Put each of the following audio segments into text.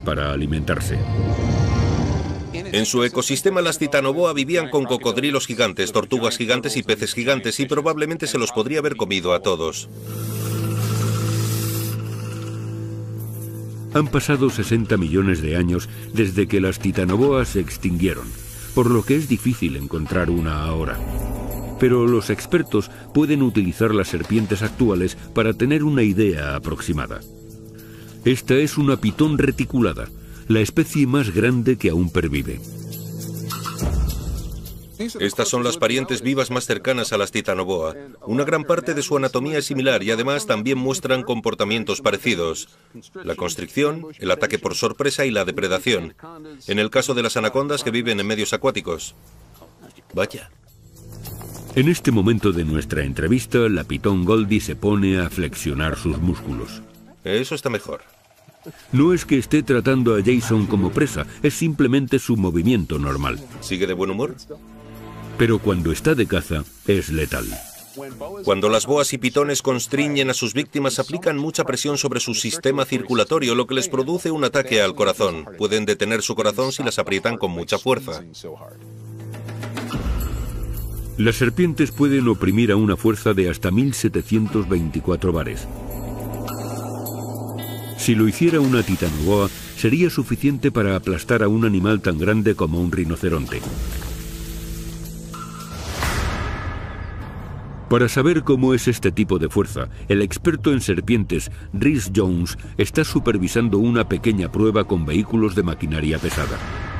para alimentarse. En su ecosistema, las titanoboa vivían con cocodrilos gigantes, tortugas gigantes y peces gigantes, y probablemente se los podría haber comido a todos. Han pasado 60 millones de años desde que las titanoboas se extinguieron, por lo que es difícil encontrar una ahora. Pero los expertos pueden utilizar las serpientes actuales para tener una idea aproximada. Esta es una pitón reticulada, la especie más grande que aún pervive. Estas son las parientes vivas más cercanas a las titanoboa. Una gran parte de su anatomía es similar y además también muestran comportamientos parecidos. La constricción, el ataque por sorpresa y la depredación. En el caso de las anacondas que viven en medios acuáticos. Vaya. En este momento de nuestra entrevista, la pitón Goldie se pone a flexionar sus músculos. Eso está mejor. No es que esté tratando a Jason como presa, es simplemente su movimiento normal. ¿Sigue de buen humor? Pero cuando está de caza, es letal. Cuando las boas y pitones constriñen a sus víctimas, aplican mucha presión sobre su sistema circulatorio, lo que les produce un ataque al corazón. Pueden detener su corazón si las aprietan con mucha fuerza. Las serpientes pueden oprimir a una fuerza de hasta 1724 bares. Si lo hiciera una titanoboa, sería suficiente para aplastar a un animal tan grande como un rinoceronte. Para saber cómo es este tipo de fuerza, el experto en serpientes, Rhys Jones, está supervisando una pequeña prueba con vehículos de maquinaria pesada.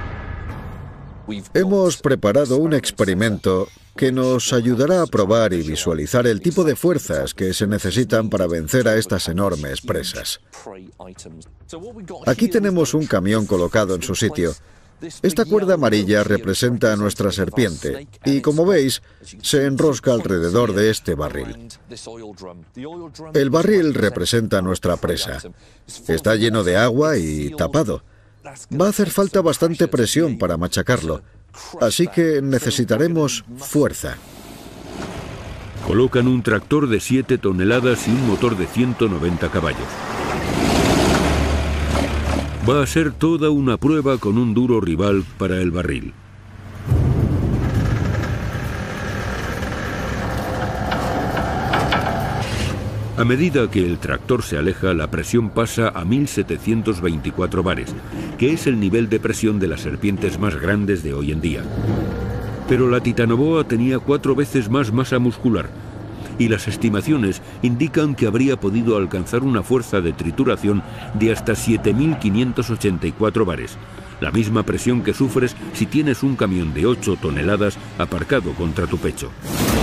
Hemos preparado un experimento que nos ayudará a probar y visualizar el tipo de fuerzas que se necesitan para vencer a estas enormes presas. Aquí tenemos un camión colocado en su sitio. Esta cuerda amarilla representa a nuestra serpiente y, como veis, se enrosca alrededor de este barril. El barril representa a nuestra presa. Está lleno de agua y tapado. Va a hacer falta bastante presión para machacarlo, así que necesitaremos fuerza. Colocan un tractor de 7 toneladas y un motor de 190 caballos. Va a ser toda una prueba con un duro rival para el barril. A medida que el tractor se aleja, la presión pasa a 1724 bares, que es el nivel de presión de las serpientes más grandes de hoy en día. Pero la titanoboa tenía 4 veces más masa muscular, y las estimaciones indican que habría podido alcanzar una fuerza de trituración de hasta 7.584 bares, la misma presión que sufres si tienes un camión de 8 toneladas aparcado contra tu pecho.